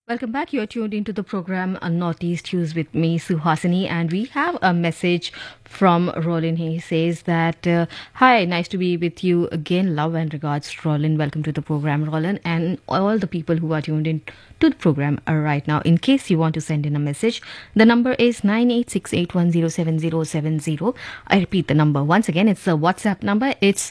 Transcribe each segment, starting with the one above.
Welcome back. You're tuned into the program Northeast News with me, Suhasini, and we have a message from Roland. He says that, hi, nice to be with you again. Love and regards, Roland. Welcome to the program, Roland, and all the people who are tuned in to the program right now. In case you want to send in a message, the number is 9868107070. I repeat the number once again. It's a WhatsApp number. It's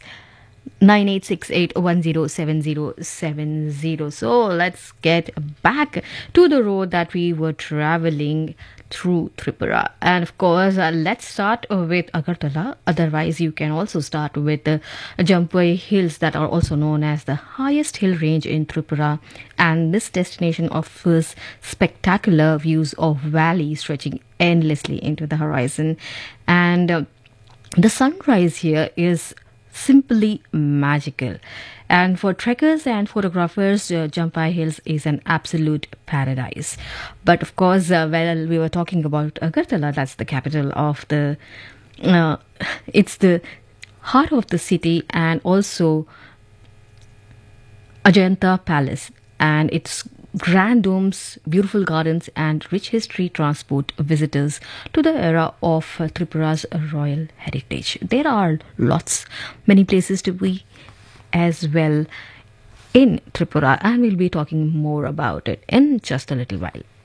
9868107070. So let's get back to the road that we were traveling through Tripura. And of course, let's start with Agartala. Otherwise, you can also start with the Jampai Hills that are also known as the highest hill range in Tripura. And this destination offers spectacular views of valleys stretching endlessly into the horizon. And the sunrise here is simply magical. And for trekkers and photographers, Jampai Hills is an absolute paradise. But of course, we were talking about Agartala, that's the capital of it's the heart of the city, and also Ajanta Palace and its grand domes, beautiful gardens, and rich history transport visitors to the era of Tripura's royal heritage. There are many places to be as well in Tripura, and we'll be talking more about it in just a little while.